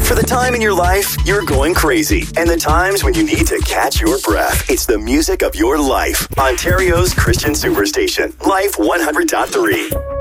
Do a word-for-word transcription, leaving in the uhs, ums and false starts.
For the time in your life, you're going crazy. And the times when you need to catch your breath. It's the music of your life. Ontario's Christian Superstation. Life one hundred point three.